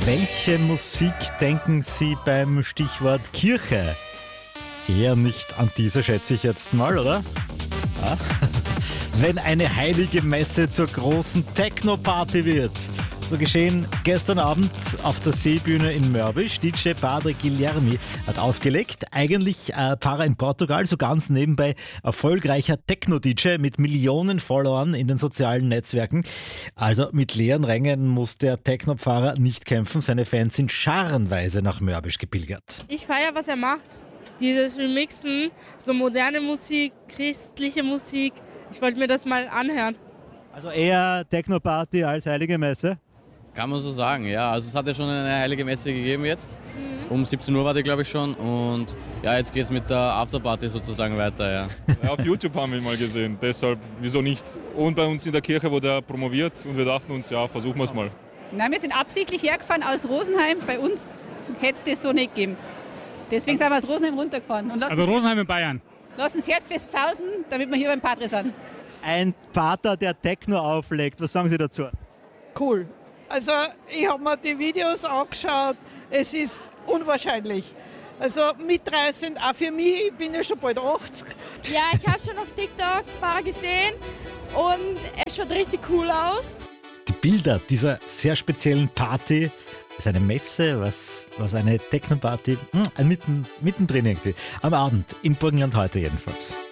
Welche Musik denken Sie beim Stichwort Kirche? Eher nicht an diese, schätze ich jetzt mal, oder? Ah. Wenn eine heilige Messe zur großen Techno-Party wird. So geschehen gestern Abend auf der Seebühne in Mörbisch. DJ Padre Guilherme hat aufgelegt. Eigentlich Pfarrer in Portugal, so ganz nebenbei erfolgreicher Techno-DJ mit Millionen Followern in den sozialen Netzwerken. Also mit leeren Rängen muss der Techno-Pfarrer nicht kämpfen. Seine Fans sind scharenweise nach Mörbisch gepilgert. Ich feiere, was er macht. Dieses Remixen, so moderne Musik, christliche Musik. Ich wollte mir das mal anhören. Also eher Techno-Party als heilige Messe? Kann man so sagen, ja. Also es hat ja schon eine heilige Messe gegeben jetzt. Um 17 Uhr war die, glaube ich, schon. Und ja, jetzt geht es mit der Afterparty sozusagen weiter, ja. Ja, auf YouTube haben wir ihn mal gesehen, deshalb wieso nicht. Und bei uns in der Kirche wurde er promoviert und wir dachten uns, ja, versuchen wir es mal. Nein, wir sind absichtlich hergefahren aus Rosenheim. Bei uns hätte es das so nicht gegeben. Deswegen sind wir aus Rosenheim runtergefahren. Und Also Rosenheim in Bayern. lassen das Herzfest sausen, damit wir hier beim Padre sind. Ein Pater, der Techno auflegt. Was sagen Sie dazu? Cool. Also ich habe mir die Videos angeschaut, es ist unwahrscheinlich. Also mitreißend, auch für mich, ich bin ja schon bald 80. Ja, ich habe schon auf TikTok ein paar gesehen und es schaut richtig cool aus. Die Bilder dieser sehr speziellen Party, ist eine Messe, was eine Techno-Party, mittendrin irgendwie. Am Abend im Burgenland heute jedenfalls.